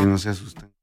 no se asusten.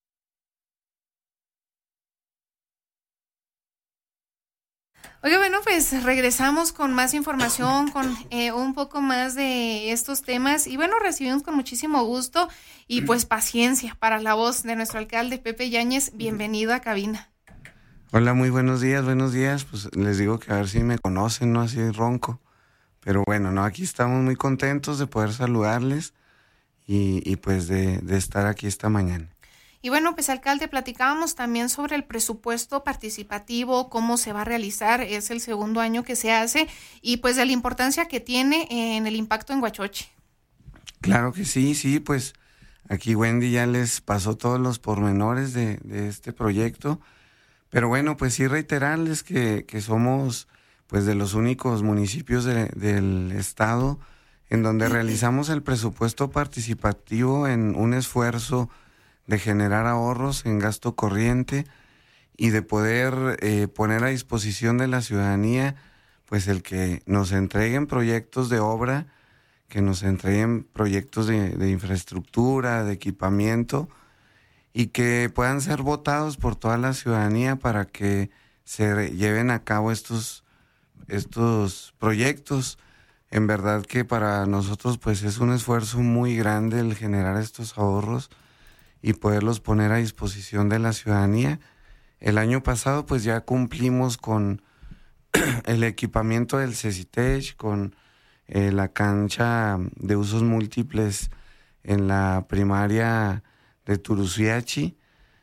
Oye, bueno, pues regresamos con más información, con un poco más de estos temas y bueno, recibimos con muchísimo gusto y pues paciencia para la voz de nuestro alcalde Pepe Yáñez. Bienvenido a cabina. Hola, muy buenos días, buenos días. Pues les digo que a ver si me conocen, ¿no? Así ronco. Pero bueno, no, aquí estamos muy contentos de poder saludarles y pues de estar aquí esta mañana. Y bueno, pues alcalde, platicábamos también sobre el presupuesto participativo, cómo se va a realizar, es el segundo año que se hace y pues de la importancia que tiene en el impacto en Huachochi. Claro que sí, sí, pues aquí Wendy ya les pasó todos los pormenores de este proyecto, pero bueno, pues sí reiterarles que somos pues de los únicos municipios del estado en donde realizamos el presupuesto participativo en un esfuerzo de generar ahorros en gasto corriente y de poder poner a disposición de la ciudadanía pues el que nos entreguen proyectos de obra, que nos entreguen proyectos de infraestructura, de equipamiento y que puedan ser votados por toda la ciudadanía para que se lleven a cabo estos proyectos. En verdad que para nosotros pues es un esfuerzo muy grande el generar estos ahorros y poderlos poner a disposición de la ciudadanía. El año pasado pues ya cumplimos con el equipamiento del CECITECH, con la cancha de usos múltiples en la primaria de Turusiachi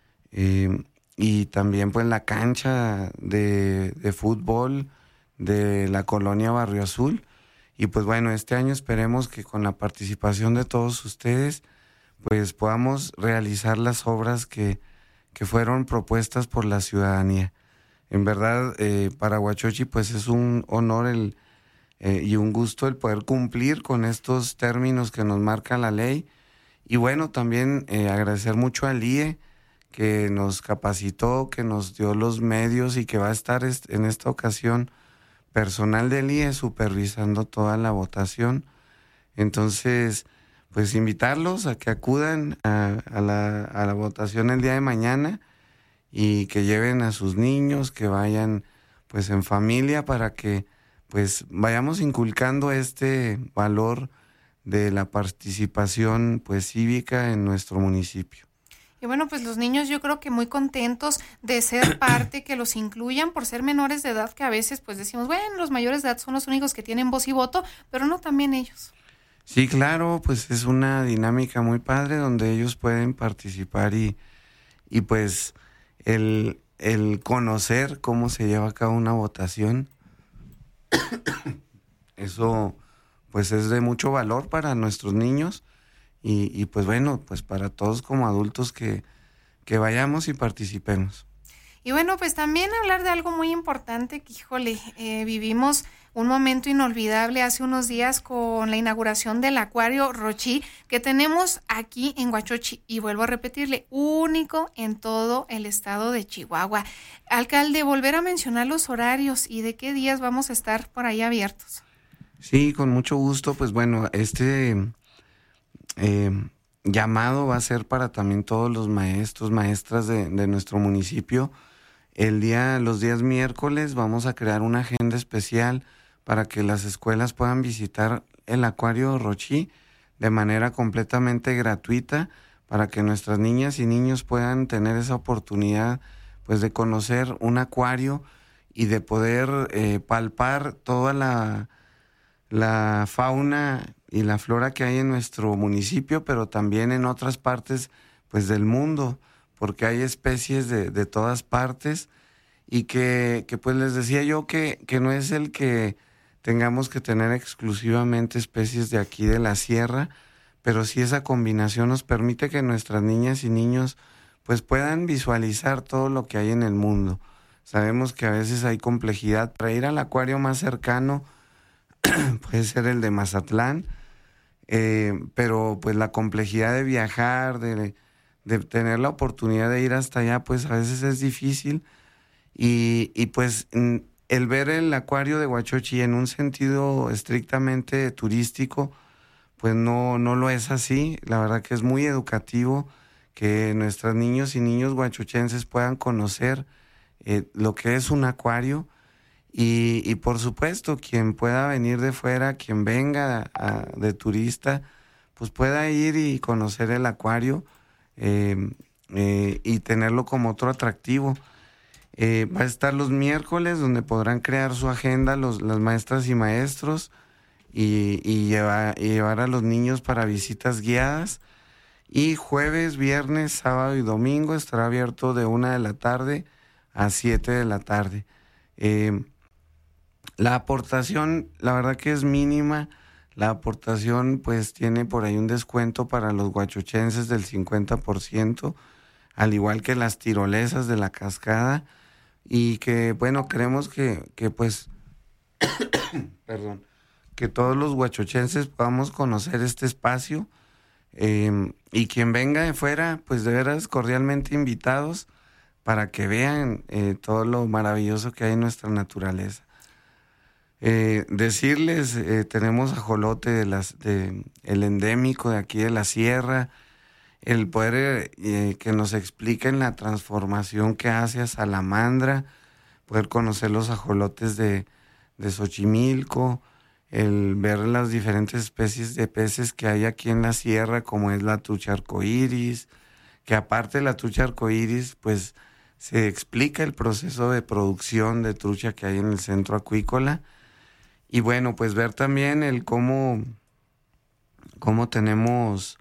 y también pues la cancha de fútbol de la colonia Barrio Azul. Y pues bueno, este año esperemos que con la participación de todos ustedes pues podamos realizar las obras que fueron propuestas por la ciudadanía. En verdad, para Huachochi pues es un honor y un gusto el poder cumplir con estos términos que nos marca la ley. Y bueno, también agradecer mucho al IE que nos capacitó, que nos dio los medios y que va a estar en esta ocasión personal del IE supervisando toda la votación. Entonces, pues invitarlos a que acudan a la votación el día de mañana y que lleven a sus niños, que vayan pues en familia para que pues vayamos inculcando este valor de la participación pues cívica en nuestro municipio. Y bueno, pues los niños yo creo que muy contentos de ser parte, que los incluyan por ser menores de edad, que a veces pues decimos, bueno, los mayores de edad son los únicos que tienen voz y voto, pero no también ellos. Sí, claro, pues es una dinámica muy padre donde ellos pueden participar y pues el conocer cómo se lleva a cabo una votación, eso pues es de mucho valor para nuestros niños y pues bueno, pues para todos como adultos que vayamos y participemos. Y bueno, pues también hablar de algo muy importante que, híjole, vivimos un momento inolvidable hace unos días con la inauguración del Acuario Rochi que tenemos aquí en Huachochi. Y vuelvo a repetirle, único en todo el estado de Chihuahua. Alcalde, volver a mencionar los horarios y de qué días vamos a estar por ahí abiertos. Sí, con mucho gusto. Pues bueno, este llamado va a ser para también todos los maestros, maestras de nuestro municipio. Los días miércoles vamos a crear una agenda especial para que las escuelas puedan visitar el Acuario Rochi de manera completamente gratuita para que nuestras niñas y niños puedan tener esa oportunidad pues de conocer un acuario y de poder palpar toda la fauna y la flora que hay en nuestro municipio, pero también en otras partes pues del mundo, porque hay especies de todas partes y que pues les decía yo que no es el que tengamos que tener exclusivamente especies de aquí de la sierra, pero sí esa combinación nos permite que nuestras niñas y niños pues puedan visualizar todo lo que hay en el mundo. Sabemos que a veces hay complejidad. Para ir al acuario más cercano puede ser el de Mazatlán, pero pues la complejidad de viajar, de tener la oportunidad de ir hasta allá, pues a veces es difícil y pues el ver el acuario de Huachochi en un sentido estrictamente turístico, pues no lo es así. La verdad que es muy educativo, que nuestros niños y niños huachuchenses puedan conocer lo que es un acuario y por supuesto quien pueda venir de fuera, quien venga de turista, pues pueda ir y conocer el acuario y tenerlo como otro atractivo. Va a estar los miércoles donde podrán crear su agenda las maestras y maestros y llevar a los niños para visitas guiadas. Y jueves, viernes, sábado y domingo estará abierto de 1 de la tarde a 7 de la tarde. La aportación, la verdad que es mínima. La aportación pues tiene por ahí un descuento para los huachuchenses del 50%, al igual que las tirolesas de la cascada. Y que bueno, queremos que pues, perdón, que todos los huachuchenses podamos conocer este espacio. Y quien venga de fuera, pues de veras cordialmente invitados para que vean todo lo maravilloso que hay en nuestra naturaleza. Decirles, tenemos ajolote el endémico de aquí de la sierra, el poder que nos expliquen la transformación que hace a salamandra, poder conocer los ajolotes de Xochimilco, el ver las diferentes especies de peces que hay aquí en la sierra, como es la trucha arcoíris, que aparte de la trucha arcoíris, pues se explica el proceso de producción de trucha que hay en el centro acuícola. Y bueno, pues ver también el cómo tenemos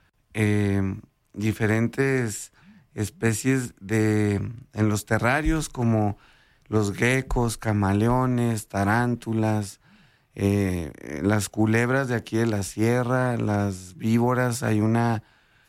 diferentes especies en los terrarios, como los geckos, camaleones, tarántulas, las culebras de aquí de la sierra, las víboras. Hay una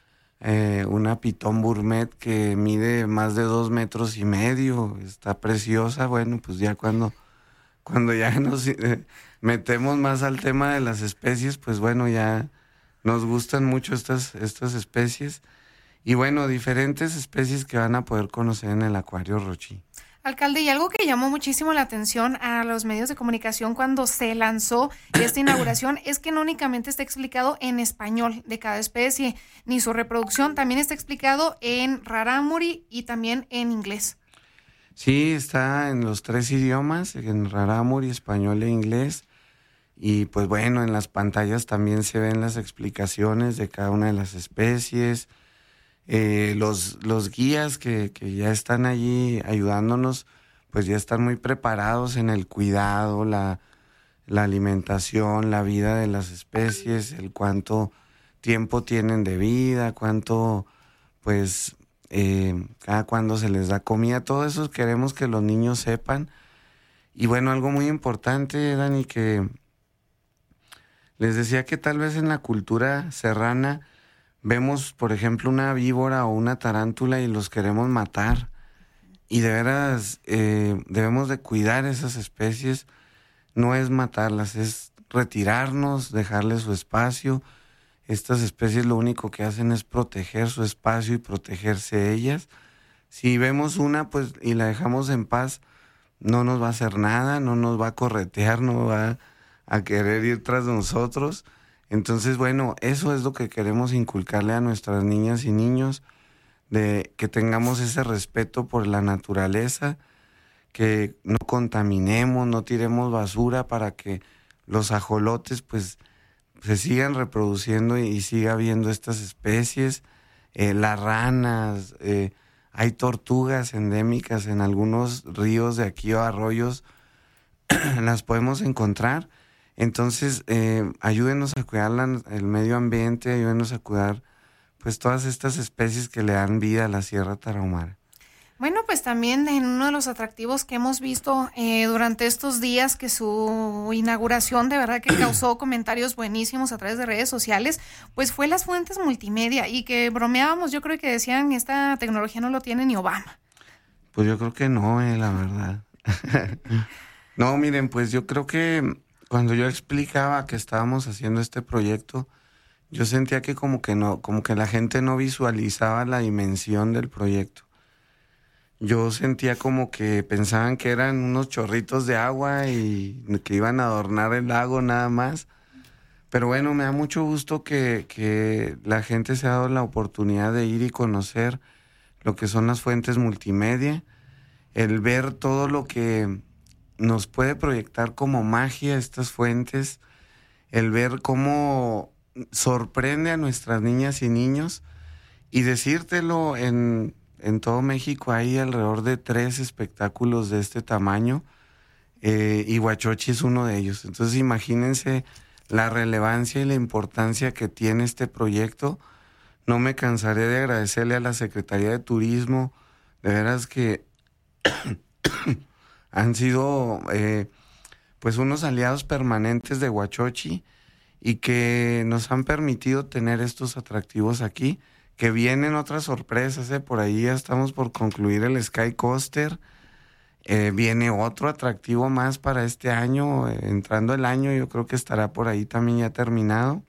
pitón gourmet que mide más de 2,5 metros, está preciosa. Bueno, pues ya cuando ya nos metemos más al tema de las especies, pues bueno, ya nos gustan mucho estas especies. Y bueno, diferentes especies que van a poder conocer en el Acuario Rochi. Alcalde, y algo que llamó muchísimo la atención a los medios de comunicación cuando se lanzó esta inauguración es que no únicamente está explicado en español de cada especie, ni su reproducción, también está explicado en rarámuri y también en inglés. Sí, está en los 3 idiomas, en rarámuri, español e inglés. Y pues bueno, en las pantallas también se ven las explicaciones de cada una de las especies. Los guías que ya están allí ayudándonos, pues ya están muy preparados en el cuidado, la alimentación, la vida de las especies, el cuánto tiempo tienen de vida, cuánto, pues, cada cuándo se les da comida. Todo eso queremos que los niños sepan. Y bueno, algo muy importante, Dani, que les decía que tal vez en la cultura serrana vemos, por ejemplo, una víbora o una tarántula y los queremos matar. Y de veras debemos de cuidar esas especies. No es matarlas, es retirarnos, dejarles su espacio. Estas especies lo único que hacen es proteger su espacio y protegerse ellas. Si vemos una, pues, y la dejamos en paz, no nos va a hacer nada, no nos va a corretear, no va a querer ir tras de nosotros. Entonces, bueno, eso es lo que queremos inculcarle a nuestras niñas y niños, de que tengamos ese respeto por la naturaleza, que no contaminemos, no tiremos basura para que los ajolotes pues se sigan reproduciendo y siga habiendo estas especies. Las ranas, hay tortugas endémicas en algunos ríos de aquí o arroyos, las podemos encontrar. Entonces, ayúdenos a cuidar el medio ambiente, ayúdenos a cuidar pues todas estas especies que le dan vida a la Sierra Tarahumara. Bueno, pues también en uno de los atractivos que hemos visto durante estos días, que su inauguración de verdad que causó comentarios buenísimos a través de redes sociales, pues fue las fuentes multimedia, y que bromeábamos, yo creo que decían, esta tecnología no lo tiene ni Obama. Pues yo creo que no, la verdad. No, miren, pues yo creo que cuando yo explicaba que estábamos haciendo este proyecto, yo sentía que como que la gente no visualizaba la dimensión del proyecto. Yo sentía como que pensaban que eran unos chorritos de agua y que iban a adornar el lago nada más, Pero bueno, me da mucho gusto que la gente se ha dado la oportunidad de ir y conocer lo que son las fuentes multimedia, el ver todo lo que nos puede proyectar como magia estas fuentes, el ver cómo sorprende a nuestras niñas y niños, y decírtelo, en todo México hay alrededor de 3 espectáculos de este tamaño, y Huachochi es uno de ellos. Entonces imagínense la relevancia y la importancia que tiene este proyecto. No me cansaré de agradecerle a la Secretaría de Turismo, de veras que han sido pues unos aliados permanentes de Huachochi y que nos han permitido tener estos atractivos aquí, que vienen otras sorpresas, por ahí ya estamos por concluir el Sky Coaster, viene otro atractivo más para este año, entrando el año yo creo que estará por ahí también ya terminado.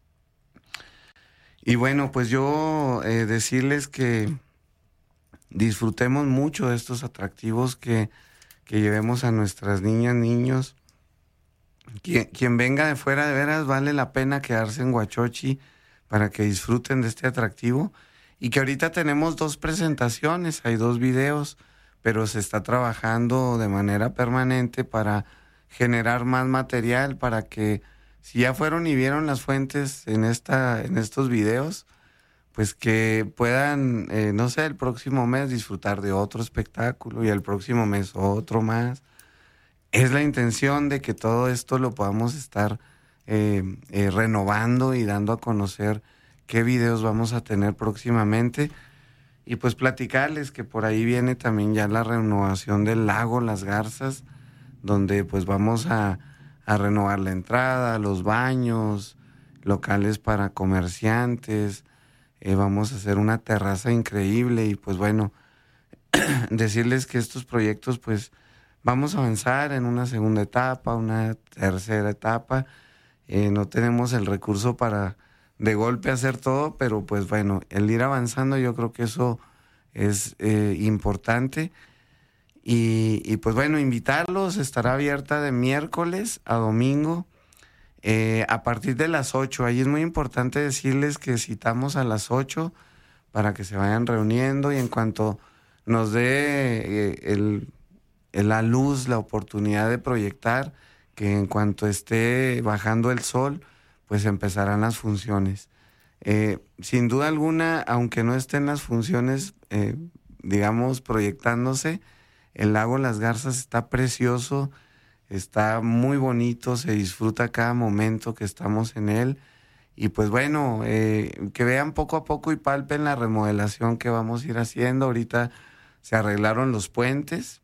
Y bueno, pues yo decirles que disfrutemos mucho de estos atractivos, que llevemos a nuestras niñas, niños. Quien venga de fuera, de veras vale la pena quedarse en Huachochi para que disfruten de este atractivo, y que ahorita tenemos 2 presentaciones, hay 2 videos, pero se está trabajando de manera permanente para generar más material, para que si ya fueron y vieron las fuentes en estos videos, pues que puedan, no sé, el próximo mes disfrutar de otro espectáculo y el próximo mes otro más. Es la intención de que todo esto lo podamos estar renovando y dando a conocer qué videos vamos a tener próximamente. Y pues platicarles que por ahí viene también ya la renovación del lago Las Garzas, donde pues vamos a renovar la entrada, los baños, locales para comerciantes, vamos a hacer una terraza increíble. Y pues bueno, decirles que estos proyectos pues vamos a avanzar en una segunda etapa, una tercera etapa. No tenemos el recurso para de golpe hacer todo, pero pues bueno, el ir avanzando yo creo que eso es importante. Y pues bueno, invitarlos, estará abierta de miércoles a domingo a partir de las 8. Ahí es muy importante decirles que citamos a las 8 para que se vayan reuniendo, y en cuanto nos dé la luz, la oportunidad de proyectar, que en cuanto esté bajando el sol, pues empezarán las funciones. Sin duda alguna, aunque no estén las funciones, digamos, proyectándose, el lago Las Garzas está precioso, está muy bonito, se disfruta cada momento que estamos en él. Y pues bueno, que vean poco a poco y palpen la remodelación que vamos a ir haciendo. Ahorita se arreglaron los puentes,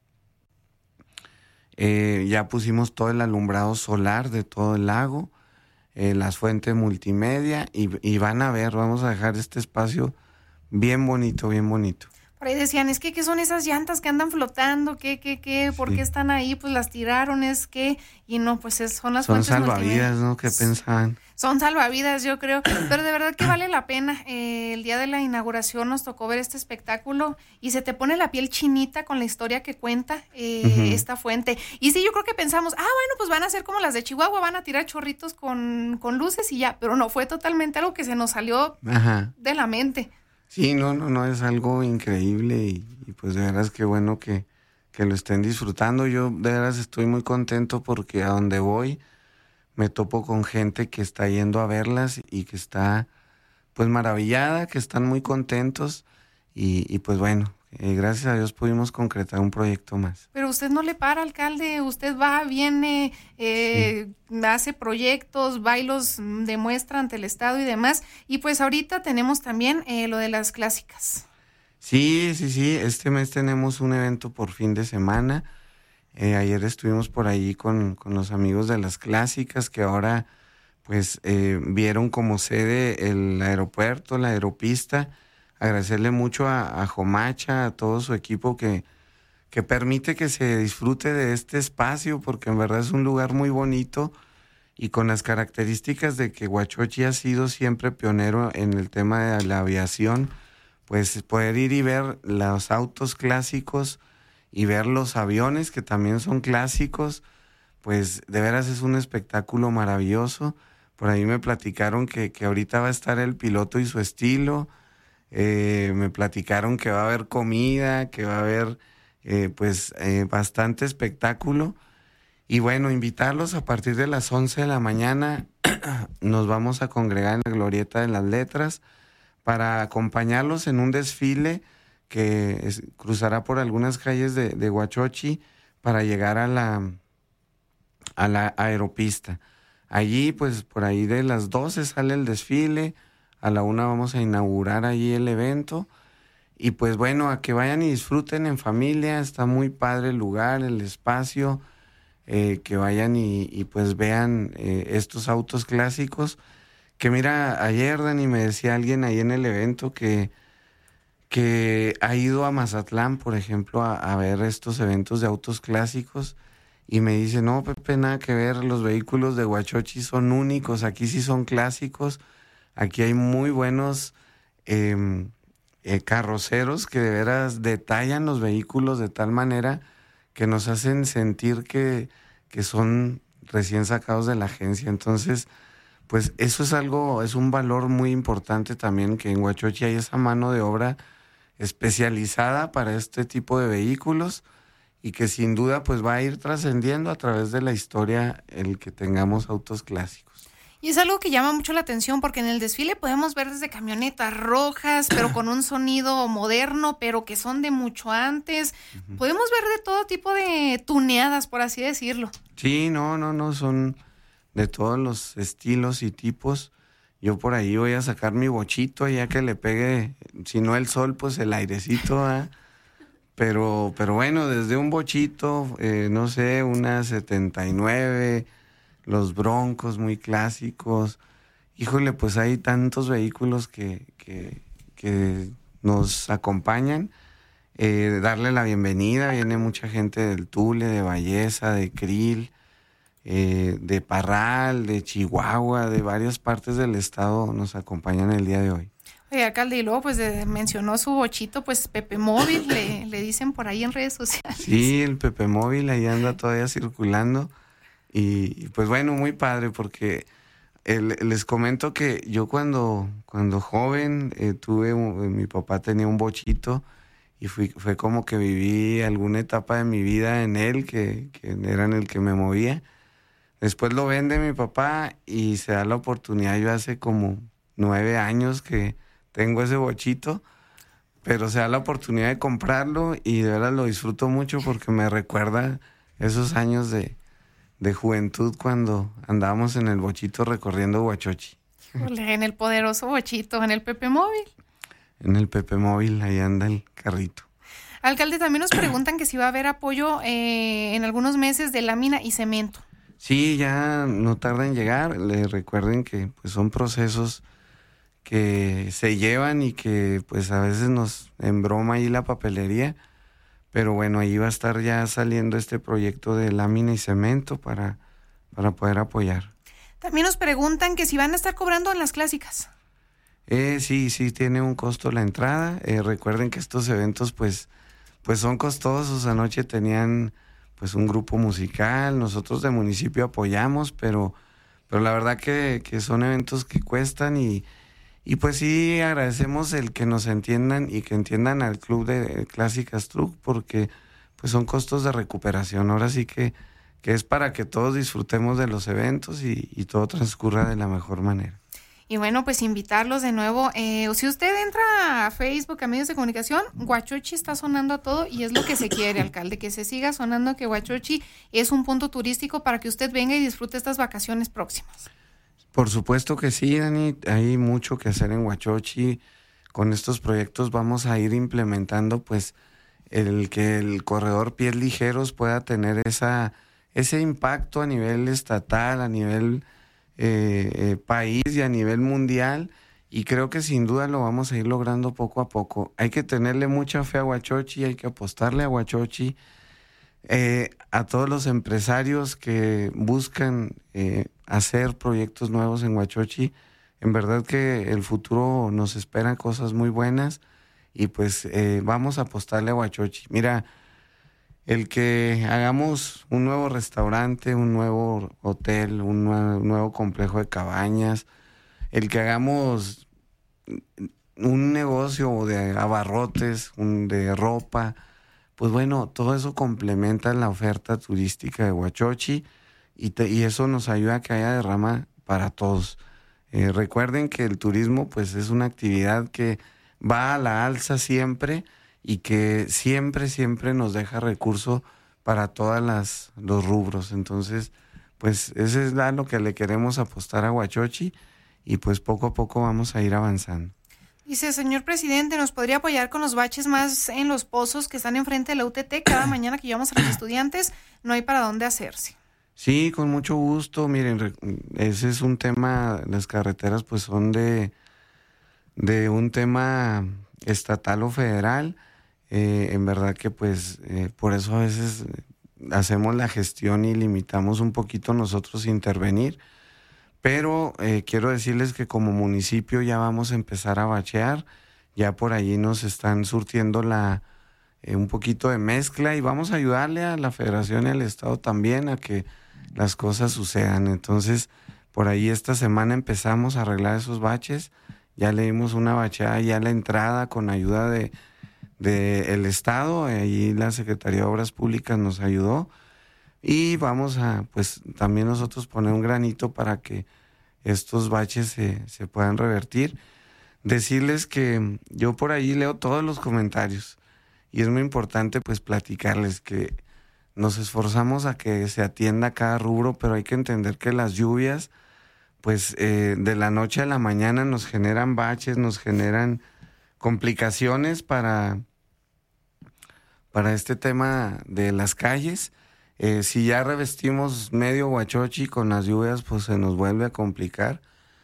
ya pusimos todo el alumbrado solar de todo el lago, las fuentes multimedia, y van a ver, vamos a dejar este espacio bien bonito, bien bonito. Por ahí decían, es que ¿qué son esas llantas que andan flotando? ¿Qué? ¿Por qué están ahí? Pues las tiraron, y no, pues son las fuentes multimedia. Son salvavidas, ¿no? ¿Qué pensaban? Son salvavidas, yo creo, pero de verdad que vale la pena. El día de la inauguración nos tocó ver este espectáculo y se te pone la piel chinita con la historia que cuenta esta fuente. Y sí, yo creo que pensamos, bueno, pues van a ser como las de Chihuahua, van a tirar chorritos con luces y ya, pero no, fue totalmente algo que se nos salió de la mente. Sí, no, es algo increíble, y pues de veras que bueno que lo estén disfrutando. Yo de veras estoy muy contento porque a donde voy me topo con gente que está yendo a verlas y que está pues maravillada, que están muy contentos, y pues bueno, gracias a Dios pudimos concretar un proyecto más. Pero usted no le para, alcalde, usted va, viene, hace proyectos, va y los demuestra ante el Estado y demás, y pues ahorita tenemos también lo de las clásicas. Sí, este mes tenemos un evento por fin de semana. Ayer estuvimos por ahí con los amigos de las clásicas, que ahora pues vieron como sede el aeropuerto, la aeropista. Agradecerle mucho a Jomacha, a todo su equipo que permite que se disfrute de este espacio, porque en verdad es un lugar muy bonito, y con las características de que Huachochi ha sido siempre pionero en el tema de la aviación, pues poder ir y ver los autos clásicos y ver los aviones que también son clásicos, pues de veras es un espectáculo maravilloso. Por ahí me platicaron que ahorita va a estar el piloto y su estilo. Me platicaron que va a haber comida, que va a haber bastante espectáculo. Y bueno, invitarlos a partir de las 11 de la mañana. Nos vamos a congregar en la Glorieta de las Letras para acompañarlos en un desfile que cruzará por algunas calles de Huachochi para llegar a la aeropista. Allí, pues por ahí de las 12 sale el desfile, a la 1 vamos a inaugurar allí el evento. Y pues bueno, a que vayan y disfruten en familia, está muy padre el lugar, el espacio, que vayan y pues vean estos autos clásicos. Que mira, ayer Dani me decía alguien ahí en el evento que ha ido a Mazatlán, por ejemplo, a ver estos eventos de autos clásicos y me dice, no, Pepe, nada que ver, los vehículos de Huachochi son únicos, aquí sí son clásicos, aquí hay muy buenos carroceros que de veras detallan los vehículos de tal manera que nos hacen sentir que son recién sacados de la agencia. Entonces, pues eso es un valor muy importante también, que en Huachochi hay esa mano de obra especializada para este tipo de vehículos y que sin duda pues va a ir trascendiendo a través de la historia el que tengamos autos clásicos. Y es algo que llama mucho la atención porque en el desfile podemos ver desde camionetas rojas, pero con un sonido moderno, pero que son de mucho antes. Uh-huh. Podemos ver de todo tipo de tuneadas, por así decirlo. Sí, no, son de todos los estilos y tipos. Yo por ahí voy a sacar mi bochito, ya que le pegue, si no el sol, pues el airecito, ¿eh? Pero bueno, desde un bochito, no sé, una 79, los Broncos muy clásicos. Híjole, pues hay tantos vehículos que nos acompañan. Darle la bienvenida, viene mucha gente del Tule, de Valleza, de Krill, de Parral, de Chihuahua, de varias partes del estado nos acompañan el día de hoy. Oye, alcalde, y luego pues mencionó su bochito, pues Pepe Móvil, le dicen por ahí en redes sociales. Sí, el Pepe Móvil ahí anda todavía circulando y pues bueno, muy padre porque les comento que yo cuando joven mi papá tenía un bochito y fue como que viví alguna etapa de mi vida en él, que era en el que me movía. Después lo vende mi papá y se da la oportunidad. Yo hace como 9 años que tengo ese bochito, pero se da la oportunidad de comprarlo y de verdad lo disfruto mucho porque me recuerda esos años de juventud cuando andábamos en el bochito recorriendo Huachochi. Híjole, en el poderoso bochito, en el Pepe Móvil. En el Pepe Móvil, ahí anda el carrito. Alcalde, también nos preguntan que si va a haber apoyo en algunos meses de lámina y cemento. Sí, ya no tarda en llegar. Le recuerden que pues son procesos que se llevan y que pues a veces nos embroma ahí la papelería, pero bueno, ahí va a estar ya saliendo este proyecto de lámina y cemento para poder apoyar. También nos preguntan que si van a estar cobrando en las clásicas. Sí, tiene un costo la entrada. Recuerden que estos eventos pues son costosos. Anoche tenían pues un grupo musical, nosotros de municipio apoyamos, pero la verdad que son eventos que cuestan y pues sí agradecemos el que nos entiendan y que entiendan al Club de Clásicas Truck porque pues son costos de recuperación. Ahora sí que es para que todos disfrutemos de los eventos y todo transcurra de la mejor manera. Y bueno, pues invitarlos de nuevo. Si usted entra a Facebook, a medios de comunicación, Huachochi está sonando a todo y es lo que se quiere, alcalde, que se siga sonando, que Huachochi es un punto turístico para que usted venga y disfrute estas vacaciones próximas. Por supuesto que sí, Dani, hay mucho que hacer en Huachochi. Con estos proyectos vamos a ir implementando pues el que el corredor Pies Ligeros pueda tener ese impacto a nivel estatal, a nivel país y a nivel mundial, y creo que sin duda lo vamos a ir logrando poco a poco. Hay que tenerle mucha fe a Huachochi, hay que apostarle a Huachochi, a todos los empresarios que buscan hacer proyectos nuevos en Huachochi. En verdad que el futuro nos espera cosas muy buenas y pues vamos a apostarle a Huachochi. Mira, el que hagamos un nuevo restaurante, un nuevo hotel, un nuevo complejo de cabañas, el que hagamos un negocio de abarrotes, de ropa, pues bueno, todo eso complementa la oferta turística de Huachochi y eso nos ayuda a que haya derrama para todos. Recuerden que el turismo pues es una actividad que va a la alza siempre y que siempre nos deja recurso para todos los rubros. Entonces, pues eso es lo que le queremos apostar a Huachochi y pues poco a poco vamos a ir avanzando. Dice, señor presidente, ¿nos podría apoyar con los baches más en los pozos que están enfrente de la UTT? Cada mañana que llevamos a los estudiantes no hay para dónde hacerse. Sí, con mucho gusto. Miren, ese es un tema, las carreteras pues son de un tema estatal o federal. En verdad que pues por eso a veces hacemos la gestión y limitamos un poquito nosotros intervenir. Pero quiero decirles que como municipio ya vamos a empezar a bachear, ya por allí nos están surtiendo un poquito de mezcla y vamos a ayudarle a la federación y al estado también a que las cosas sucedan. Entonces, por ahí esta semana empezamos a arreglar esos baches, ya le dimos una bacheada ya a la entrada con ayuda de el estado, allí la Secretaría de Obras Públicas nos ayudó. Y vamos a, pues, también nosotros poner un granito para que estos baches se puedan revertir. Decirles que yo por ahí leo todos los comentarios y es muy importante, pues, platicarles que nos esforzamos a que se atienda cada rubro, pero hay que entender que las lluvias, pues, de la noche a la mañana nos generan baches, nos generan complicaciones para este tema de las calles. Si ya revestimos medio Huachochi con las lluvias, pues se nos vuelve a complicar.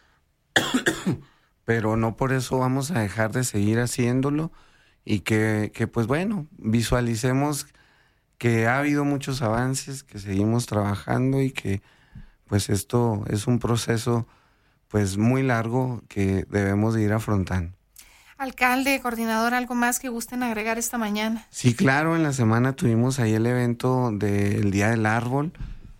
Pero no por eso vamos a dejar de seguir haciéndolo y que pues bueno, visualicemos que ha habido muchos avances, que seguimos trabajando y que pues esto es un proceso pues muy largo que debemos de ir afrontando. Alcalde, coordinador, ¿algo más que gusten agregar esta mañana? Sí, claro, en la semana tuvimos ahí el evento del Día del Árbol.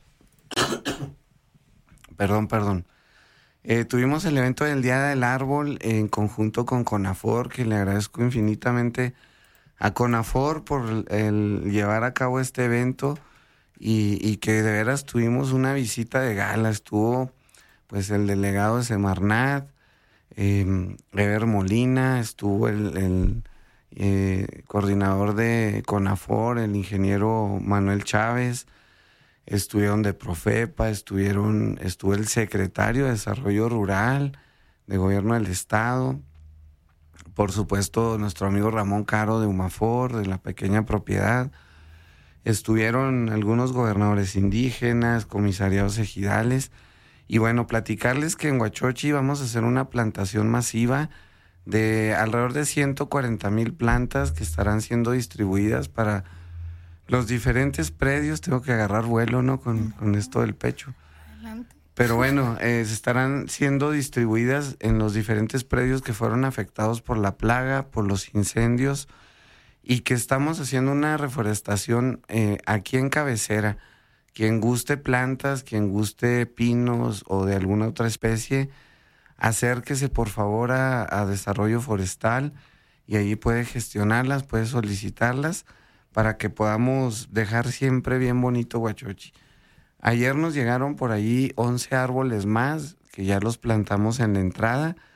Perdón. Tuvimos el evento del Día del Árbol en conjunto con CONAFOR, que le agradezco infinitamente a CONAFOR por el llevar a cabo este evento y que de veras tuvimos una visita de gala. Estuvo pues el delegado de Semarnat, Eber Molina, estuvo el coordinador de CONAFOR, el ingeniero Manuel Chávez, estuvieron de Profepa, estuvo el secretario de Desarrollo Rural de Gobierno del Estado, por supuesto nuestro amigo Ramón Caro de Umafor, de la pequeña propiedad, estuvieron algunos gobernadores indígenas, comisariados ejidales. Y bueno, platicarles que en Huachochi vamos a hacer una plantación masiva de alrededor de 140,000 plantas que estarán siendo distribuidas para los diferentes predios. Tengo que agarrar vuelo, ¿no? Con esto del pecho. Adelante. Pero bueno, se estarán siendo distribuidas en los diferentes predios que fueron afectados por la plaga, por los incendios y que estamos haciendo una reforestación aquí en Cabecera. Quien guste plantas, quien guste pinos o de alguna otra especie, acérquese por favor a Desarrollo Forestal y allí puede gestionarlas, puede solicitarlas para que podamos dejar siempre bien bonito Huachochi. Ayer nos llegaron por allí 11 árboles más que ya los plantamos en la entrada